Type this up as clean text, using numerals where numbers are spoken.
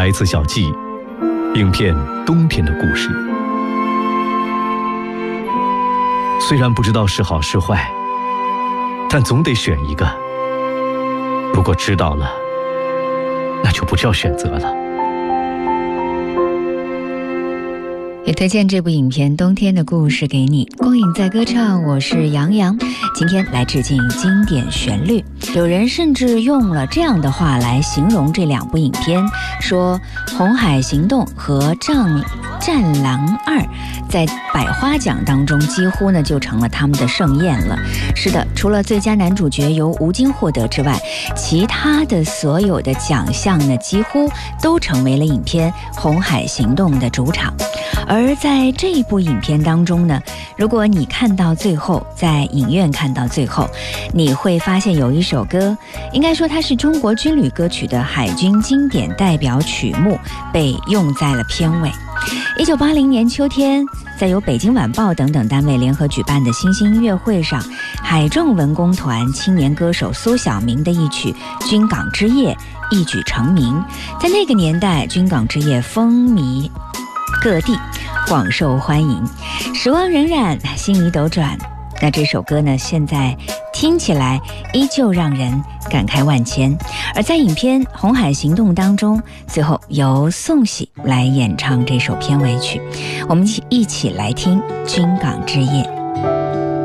台词小记，影片冬天的故事。虽然不知道是好是坏，但总得选一个。如果知道了，那就不叫选择了。 也推荐这部影片《冬天的故事》给你。光影在歌唱，我是杨洋，今天来致敬经典旋律。有人甚至用了这样的话来形容这两部影片，说《红海行动》和《战狼2》在百花奖当中几乎呢就成了他们的盛宴了。是的，除了最佳男主角由吴京获得之外，其他的所有的奖项呢几乎都成为了影片《红海行动》的主场。而在这一部影片当中呢，如果你看到最后，在影院看到最后，你会发现有一首歌，应该说它是中国军旅歌曲的海军经典代表曲目，被用在了片尾。1980年秋天，在由北京晚报等等单位联合举办的新兴音乐会上，海政文工团青年歌手苏小明的一曲《军港之夜》一举成名。在那个年代，《军港之夜》风靡各地，广受欢迎。时光荏苒，心仪斗转，那这首歌呢，现在听起来依旧让人感慨万千。而在影片《红海行动》当中，最后由宋喜来演唱这首片尾曲，我们一起来听《军港之夜》。